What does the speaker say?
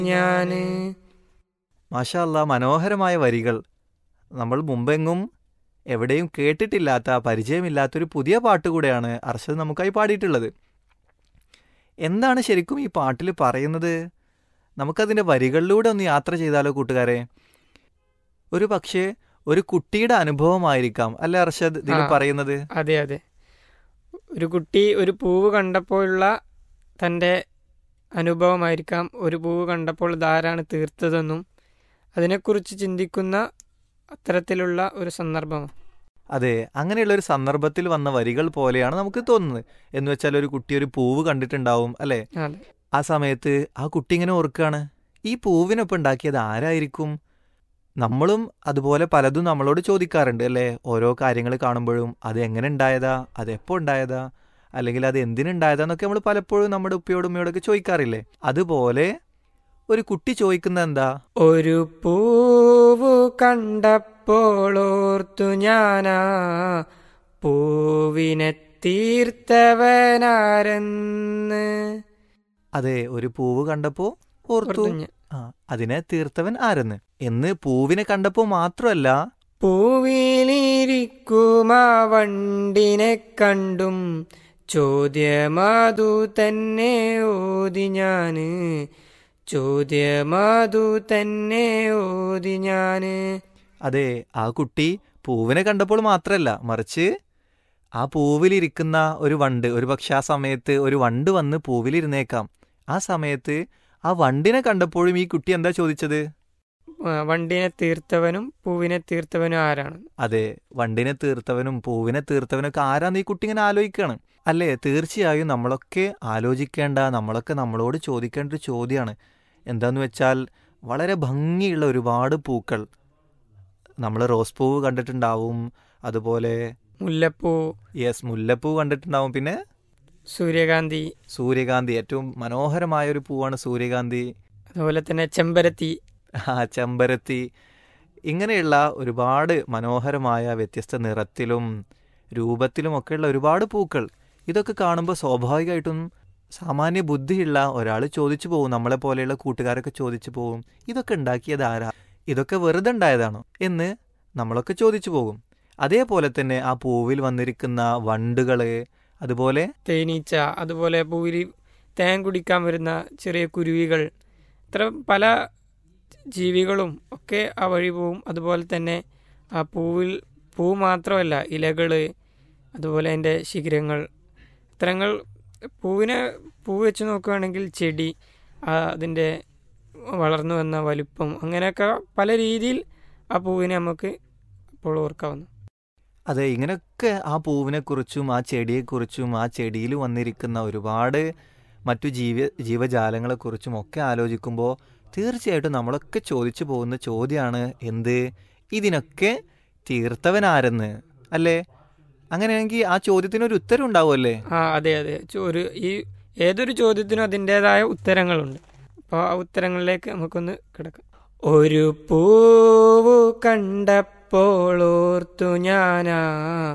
ഞാന്. മാഷാ അല്ലാ, മനോഹരമായ വരികൾ. നമ്മൾ മുമ്പെങ്ങും എവിടെയും കേട്ടിട്ടില്ലാത്ത, പരിചയമില്ലാത്തൊരു പുതിയ പാട്ട് കൂടെയാണ് അർഷദ് നമുക്കായി പാടിയിട്ടുള്ളത്. എന്താണ് ശരിക്കും ഈ പാട്ടിൽ പറയുന്നത്? നമുക്കതിൻ്റെ വരികളിലൂടെ ഒന്ന് യാത്ര ചെയ്താലോ കൂട്ടുകാരെ? ഒരു പക്ഷേ ഒരു കുട്ടിയുടെ അനുഭവമായിരിക്കാം അല്ലേ അർഷദ് ആ, ഇതിൽ പറയുന്നത്? അതെ അതെ. ഒരു കുട്ടി ഒരു പൂവ് കണ്ടപ്പോഴുള്ള തൻ്റെ അനുഭവമായിരിക്കാം. ഒരു പൂവ് കണ്ടപ്പോൾ ഇതാരാണ് തീർത്തതെന്നും അതിനെക്കുറിച്ച് ചിന്തിക്കുന്ന അത്തരത്തിലുള്ള ഒരു സന്ദർഭം. അതെ, അങ്ങനെയുള്ള ഒരു സന്ദർഭത്തിൽ വന്ന വരികൾ പോലെയാണ് നമുക്ക് തോന്നുന്നത്. എന്ന് വെച്ചാൽ ഒരു കുട്ടി ഒരു പൂവ് കണ്ടിട്ടുണ്ടാവും അല്ലേ? അതെ. ആ സമയത്ത് ആ കുട്ടി ഇങ്ങനെ ഓർക്കുകയാണ്, ഈ പൂവിനൊപ്പം ഉണ്ടാക്കിയത് ആരായിരിക്കും? നമ്മളും അതുപോലെ പലതും നമ്മളോട് ചോദിക്കാറുണ്ട് അല്ലേ? ഓരോ കാര്യങ്ങൾ കാണുമ്പോഴും അത് എങ്ങനെ ഉണ്ടായതാ, അത് എപ്പോൾ ഉണ്ടായതാ, അല്ലെങ്കിൽ അത് എന്തിനുണ്ടായതാന്നൊക്കെ നമ്മൾ പലപ്പോഴും നമ്മുടെ ഉപ്പയോടും ഉമ്മയോടൊക്കെ ചോദിക്കാറില്ലേ? അതുപോലെ ഒരു കുട്ടി ചോദിക്കുന്നത് എന്താ? ഒരു പൂവു കണ്ടപ്പോൾ ഓർത്തു ഞാനാ പൂവിനെ തീർത്തവനാരെന്ന്. അതെ, ഒരു പൂവ് കണ്ടപ്പോ ഓർത്തു, ഓർത്തു ഞാൻ. ആ, അതിനെ തീർത്തവൻ ആരെന്ന്. എന്ന് പൂവിനെ കണ്ടപ്പോ മാത്രമല്ല, പൂവിലിരിക്കുമാ വണ്ടിനെ കണ്ടും ചോദ്യമതു തന്നെ ഓതി ഞാന്. ചോദ്യമതു തന്നെ ഓതി ഞാന്. അതെ, ആ കുട്ടി പൂവിനെ കണ്ടപ്പോൾ മാത്രമല്ല, മറിച്ച് ആ പൂവിലിരിക്കുന്ന ഒരു വണ്ട്, ഒരു പക്ഷെ ആ സമയത്ത് ഒരു വണ്ട് വന്ന് പൂവിലിരുന്നേക്കാം. ആ സമയത്ത് ആ വണ്ടിനെ കണ്ടപ്പോഴും ഈ കുട്ടി എന്താ ചോദിച്ചത്? വണ്ടിനെ തീർത്തവനും പൂവിനെ തീർത്തവനും ആരാണ്? അതെ, വണ്ടിനെ തീർത്തവനും പൂവിനെ തീർത്തവനൊക്കെ ആരാന്ന് ഈ കുട്ടി ഇങ്ങനെ ആലോചിക്കുകയാണ് അല്ലേ? തീർച്ചയായും നമ്മളൊക്കെ ആലോചിക്കേണ്ട, നമ്മളൊക്കെ നമ്മളോട് ചോദിക്കേണ്ട ഒരു ചോദ്യമാണ്. എന്താന്ന് വെച്ചാൽ, വളരെ ഭംഗിയുള്ള ഒരുപാട് പൂക്കൾ, നമ്മൾ റോസ് പൂവ് കണ്ടിട്ടുണ്ടാവും, അതുപോലെ മുല്ലപ്പൂ, മുല്ലപ്പൂ കണ്ടിട്ടുണ്ടാവും, പിന്നെ സൂര്യകാന്തി, സൂര്യകാന്തി. ഏറ്റവും മനോഹരമായ ഒരു പൂവാണ് സൂര്യകാന്തി. അതുപോലെ തന്നെ ചെമ്പരത്തി. ചെമ്പരത്തി. ഇങ്ങനെയുള്ള ഒരുപാട് മനോഹരമായ വ്യത്യസ്ത നിറത്തിലും രൂപത്തിലുമൊക്കെയുള്ള ഒരുപാട് പൂക്കൾ. ഇതൊക്കെ കാണുമ്പോൾ സ്വാഭാവികമായിട്ടും സാമാന്യ ബുദ്ധിയുള്ള ഒരാൾ ചോദിച്ചു പോകും, നമ്മളെ പോലെയുള്ള കൂട്ടുകാരൊക്കെ ചോദിച്ചു പോകും, ഇതൊക്കെ ഉണ്ടാക്കിയത് ആരാ, ഇതൊക്കെ വെറുതെ ഉണ്ടായതാണോ എന്ന് നമ്മളൊക്കെ ചോദിച്ചു പോകും. അതേപോലെ തന്നെ ആ പൂവിൽ വന്നിരിക്കുന്ന വണ്ടുകൾ, അതുപോലെ തേനീച്ച, അതുപോലെ പൂവിൽ തേൻ കുടിക്കാൻ വരുന്ന ചെറിയ കുരുവികൾ, ഇത്ര പല ജീവികളും ഒക്കെ ആ വഴി പോവും. അതുപോലെ തന്നെ ആ പൂ മാത്രമല്ല, ഇലകൾ, അതുപോലെ അതിൻ്റെ ശിഖരങ്ങൾ, ഇത്തരങ്ങൾ പൂ വെച്ച് നോക്കുകയാണെങ്കിൽ ചെടി, അതിൻ്റെ വളർന്നു വന്ന വലുപ്പം, അങ്ങനെയൊക്കെ പല രീതിയിൽ ആ പൂവിനെ നമുക്ക് ഇപ്പോൾ ഓർക്കാവുന്നു. അതെ, ഇങ്ങനെയൊക്കെ ആ പൂവിനെക്കുറിച്ചും ആ ചെടിയെക്കുറിച്ചും ആ ചെടിയിൽ വന്നിരിക്കുന്ന ഒരുപാട് മറ്റു ജീവജാലങ്ങളെക്കുറിച്ചും ഒക്കെ ആലോചിക്കുമ്പോൾ തീർച്ചയായിട്ടും നമ്മളൊക്കെ ചോദിച്ചു പോകുന്ന ചോദ്യമാണ് എന്ത്? ഇതിനൊക്കെ തീർത്തവനാരെന്ന് അല്ലേ? അങ്ങനെയാണെങ്കിൽ ആ ചോദ്യത്തിനൊരു ഉത്തരം ഉണ്ടാവുമല്ലേ? അതെ അതെ. ഏതൊരു ചോദ്യത്തിനും അതിൻ്റെതായ ഉത്തരങ്ങളുണ്ട്. അപ്പോൾ ആ ഉത്തരങ്ങളിലേക്ക് നമുക്കൊന്ന് കിടക്കാം. ഒരു പൂവ് കണ്ടപ്പോൾ ഓർത്തു ഞാനാ